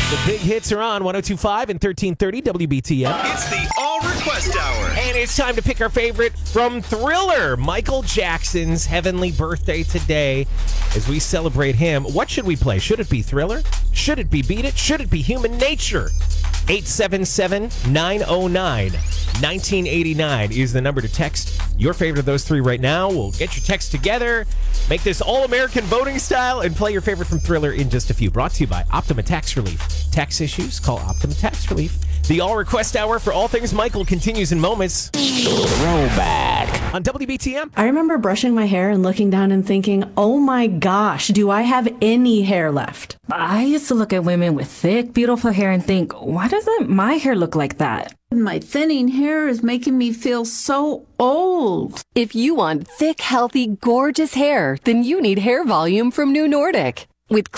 The big hits are on 102.5 and 1330 WBTM. It's the All Request Hour. And it's time to pick our favorite from Thriller, Michael Jackson's heavenly birthday today. As we celebrate him, what should we play? Should it be Thriller? Should it be Beat It? Should it be Human Nature? 877-909-1989 is the number to text your favorite of those three right now. We'll get your text together, make this all-American voting style, and play your favorite from Thriller in just a few. Brought to you by Optima Tax Relief. Tax issues? Call Optima Tax Relief. The All Request Hour for all things Michael continues in moments. Throwback on WBTM. I remember brushing my hair and looking down and thinking, oh my gosh, do I have any hair left? I used to look at women with thick, beautiful hair and think, why doesn't my hair look like that? My thinning hair is making me feel so old. If you want thick, healthy, gorgeous hair, then you need Hair Volume from New Nordic. With